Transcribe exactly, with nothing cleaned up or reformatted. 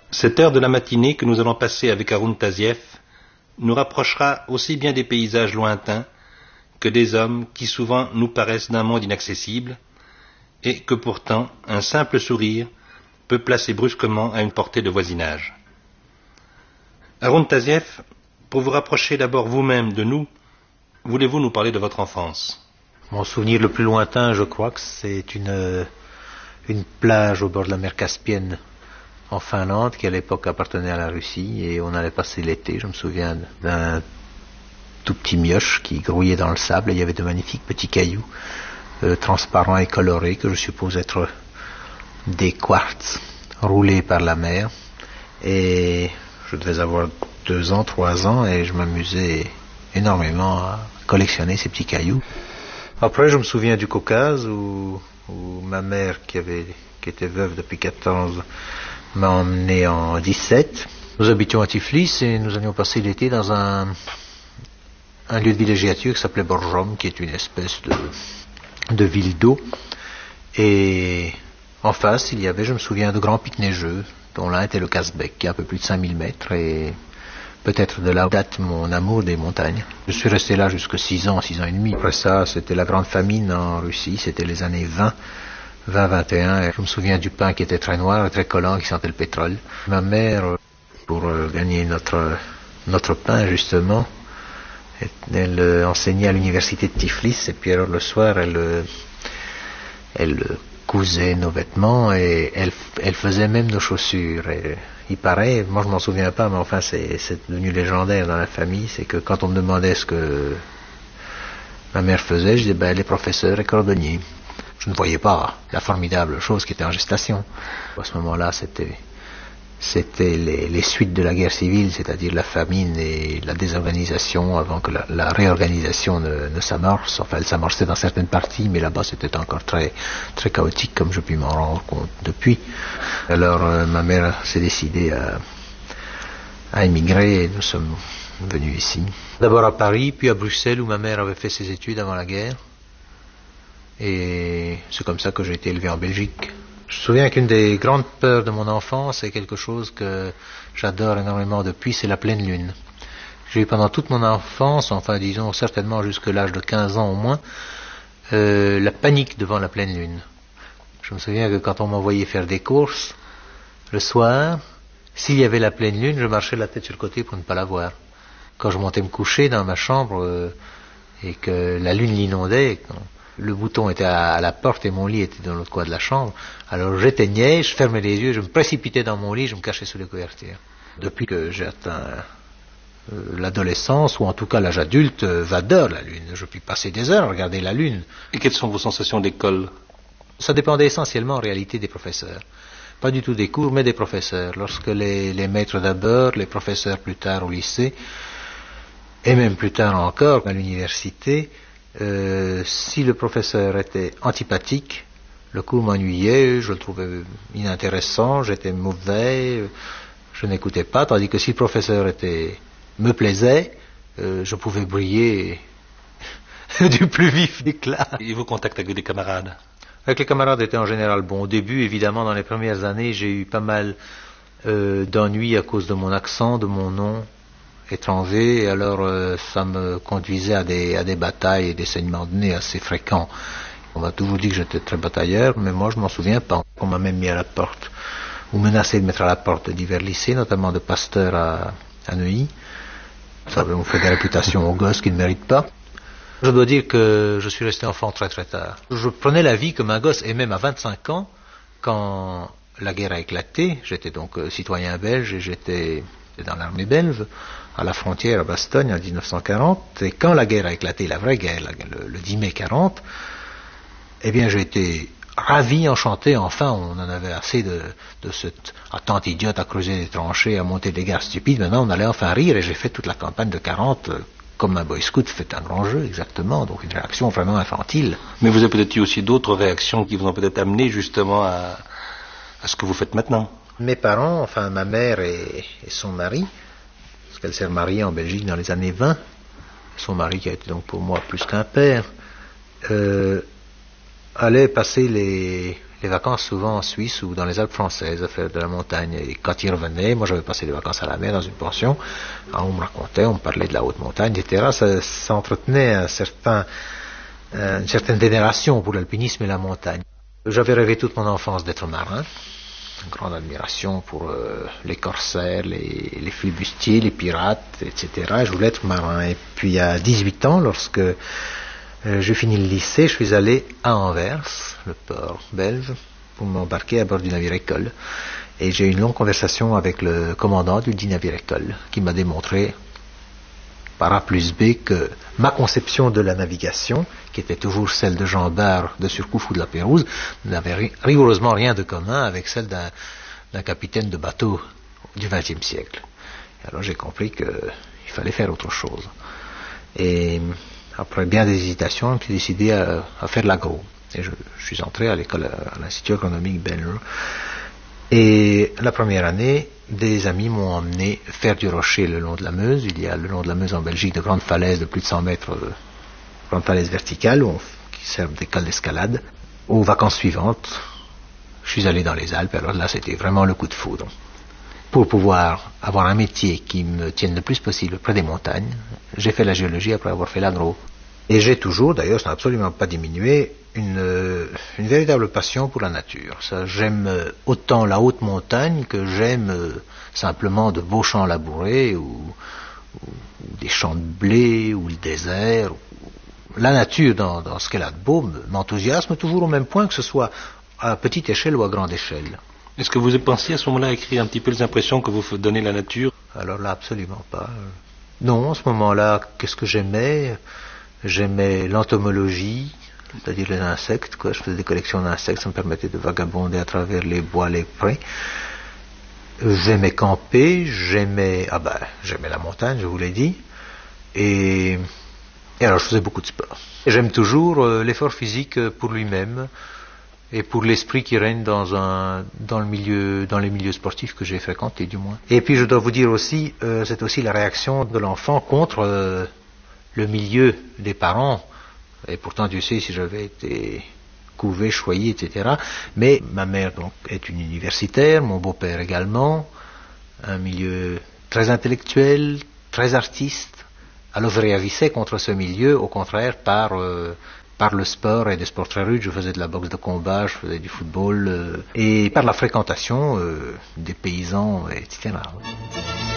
Cette heure de la matinée que nous allons passer avec Haroun Tazieff nous rapprochera aussi bien des paysages lointains que des hommes qui souvent nous paraissent d'un monde inaccessible et que pourtant un simple sourire peut placer brusquement à une portée de voisinage. Haroun Tazieff, pour vous rapprocher d'abord vous-même de nous, voulez-vous nous parler de votre enfance? Mon souvenir le plus lointain, je crois que c'est une, une plage au bord de la mer Caspienne en Finlande, qui à l'époque appartenait à la Russie, et on allait passer l'été. Je me souviens d'un tout petit mioche qui grouillait dans le sable, et il y avait de magnifiques petits cailloux euh, transparents et colorés, que je suppose être des quartz roulés par la mer. Et je devais avoir deux ans, trois ans, et je m'amusais énormément à collectionner ces petits cailloux. Après, je me souviens du Caucase, où, où ma mère, qui, avait, qui était veuve depuis quatorze, m'a emmené en dix-sept. Nous habitions à Tiflis et nous allions passer l'été dans un, un lieu de villégiature qui s'appelait Borjom, qui est une espèce de, de ville d'eau. Et en face, il y avait, je me souviens, de grands pics neigeux, dont l'un était le Kazbek, qui est un peu plus de cinq mille mètres, et peut-être de là date mon amour des montagnes. Je suis resté là jusqu'à six ans, six ans et demi. Après ça, c'était la grande famine en Russie, c'était les années vingt, vingt vingt et un. Et je me souviens du pain qui était très noir et très collant, qui sentait le pétrole. Ma mère, pour gagner notre, notre pain, justement, elle enseignait à l'université de Tiflis, et puis alors le soir, elle, elle cousait nos vêtements, et elle, elle faisait même nos chaussures. Et il paraît, moi je m'en souviens pas, mais enfin c'est, c'est devenu légendaire dans la famille, c'est que quand on me demandait ce que ma mère faisait, je disais, ben, elle est professeure et cordonnier. Je ne voyais pas la formidable chose qui était en gestation. À ce moment-là, c'était, c'était les, les suites de la guerre civile, c'est-à-dire la famine et la désorganisation avant que la, la réorganisation ne, ne s'amorce. Enfin, elle s'amorçait dans certaines parties, mais là-bas c'était encore très, très chaotique, comme je puis m'en rendre compte depuis. Alors, euh, ma mère s'est décidée à, à émigrer et nous sommes venus ici. D'abord à Paris, puis à Bruxelles, où ma mère avait fait ses études avant la guerre. Et c'est comme ça que j'ai été élevé en Belgique. Je me souviens qu'une des grandes peurs de mon enfance, c'est quelque chose que j'adore énormément depuis, c'est la pleine lune. J'ai eu pendant toute mon enfance, enfin disons certainement jusqu'à l'âge de quinze ans au moins, euh, la panique devant la pleine lune. Je me souviens que quand on m'envoyait faire des courses, le soir, s'il y avait la pleine lune, je marchais la tête sur le côté pour ne pas la voir. Quand je montais me coucher dans ma chambre euh, et que la lune l'inondait, quand le bouton était à, à la porte et mon lit était dans l'autre coin de la chambre, alors j'éteignais, je fermais les yeux, je me précipitais dans mon lit, je me cachais sous les couvertures. Depuis que j'ai atteint euh, l'adolescence, ou en tout cas l'âge adulte, euh, j'adore la lune. Je puis passer des heures à regarder la lune. Et quelles sont vos sensations d'école? Ça dépendait essentiellement en réalité des professeurs. Pas du tout des cours, mais des professeurs. Lorsque les, les maîtres d'abord, les professeurs plus tard au lycée, et même plus tard encore à l'université, Euh, si le professeur était antipathique, le cours m'ennuyait, je le trouvais inintéressant, j'étais mauvais, je n'écoutais pas, tandis que si le professeur était, me plaisait, euh, je pouvais briller du plus vif éclat. Et vos contacts avec des camarades? Avec les camarades étaient en général bons. Au début, évidemment, dans les premières années, j'ai eu pas mal euh, d'ennuis à cause de mon accent, de mon nom étranger, et alors euh, ça me conduisait à des, à des batailles et des saignements de nez assez fréquents. On m'a toujours dit que j'étais très batailleur, mais moi je m'en souviens pas. On m'a même mis à la porte, ou menacé de mettre à la porte de divers lycées, notamment de Pasteur à, à Neuilly. Ça me fait des réputations aux gosses qui ne méritent pas. Je dois dire que je suis resté enfant très très tard. Je prenais la vie comme un gosse, et même à vingt-cinq ans, quand la guerre a éclaté, j'étais donc euh, citoyen belge et j'étais dans l'armée belge, à la frontière à Bastogne en dix-neuf cent quarante, et quand la guerre a éclaté, la vraie guerre, la, le, le dix mai quarante, eh bien j'ai été ravi, enchanté, enfin on en avait assez de, de cette attente idiote à creuser des tranchées, à monter des gares stupides, maintenant on allait enfin rire, et j'ai fait toute la campagne de quarante euh, comme un boy scout fait un grand jeu, exactement, donc une réaction vraiment infantile. Mais vous avez peut-être eu aussi d'autres réactions qui vous ont peut-être amené justement à, à ce que vous faites maintenant. Mes parents, enfin ma mère et, et son mari, parce qu'elle s'est remariée en Belgique dans les années vingt, son mari qui a été donc pour moi plus qu'un père, euh, allaient passer les, les vacances souvent en Suisse ou dans les Alpes françaises à faire de la montagne. Et quand ils revenaient, moi j'avais passé des vacances à la mer dans une pension. Alors on me racontait, on me parlait de la haute montagne, et cetera. Ça, ça entretenait un certain, une certaine vénération pour l'alpinisme et la montagne. J'avais rêvé toute mon enfance d'être marin. Une grande admiration pour euh, les corsaires, les, les flibustiers, les pirates, et cetera. Je voulais être marin. Et puis à dix-huit ans, lorsque euh, j'ai fini le lycée, je suis allé à Anvers, le port belge, pour m'embarquer à bord du navire École. Et j'ai eu une longue conversation avec le commandant du dit navire École, qui m'a démontré par A plus B que ma conception de la navigation, qui était toujours celle de Jean Bart de Surcouf ou de la Pérouse, n'avait rigoureusement rien de commun avec celle d'un, d'un capitaine de bateau du vingtième siècle. Et alors j'ai compris qu'il fallait faire autre chose. Et après bien des hésitations, j'ai décidé à, à faire l'agro. Et je, je suis entré à l'école, à l'Institut agronomique belge. Et la première année, des amis m'ont emmené faire du rocher le long de la Meuse. Il y a le long de la Meuse en Belgique de grandes falaises de plus de cent mètres, de grandes falaises verticales où on, qui servent d'école d'escalade. Aux vacances suivantes, je suis allé dans les Alpes. Alors là, c'était vraiment le coup de foudre. Pour pouvoir avoir un métier qui me tienne le plus possible près des montagnes, j'ai fait la géologie après avoir fait l'agro. Et j'ai toujours, d'ailleurs, ça n'a absolument pas diminué, une, une véritable passion pour la nature. Ça, j'aime autant la haute montagne que j'aime simplement de beaux champs labourés ou, ou des champs de blé ou le désert. La nature, dans, dans ce qu'elle a de beau, m'enthousiasme toujours au même point, que ce soit à petite échelle ou à grande échelle. Est-ce que vous pensiez à ce moment-là à écrire un petit peu les impressions que vous donnez la nature? Alors là, absolument pas. Non, à ce moment-là, qu'est-ce que j'aimais? J'aimais l'entomologie, c'est-à-dire les insectes, quoi. Je faisais des collections d'insectes, ça me permettait de vagabonder à travers les bois, les prés. J'aimais camper, j'aimais, ah ben, j'aimais la montagne, je vous l'ai dit. Et, et alors je faisais beaucoup de sport. Et j'aime toujours euh, l'effort physique pour lui-même et pour l'esprit qui règne dans un, dans le milieu, dans les milieux sportifs que j'ai fréquentés, du moins. Et puis je dois vous dire aussi, euh, c'est aussi la réaction de l'enfant contre euh, le milieu des parents, et pourtant Dieu sait si j'avais été couvé, choyé, et cetera. Mais ma mère donc est une universitaire, mon beau-père également, un milieu très intellectuel, très artiste. Alors je réagissais contre ce milieu, au contraire, par, euh, par le sport et des sports très rudes. Je faisais de la boxe de combat, je faisais du football, euh, et par la fréquentation euh, des paysans, et cetera.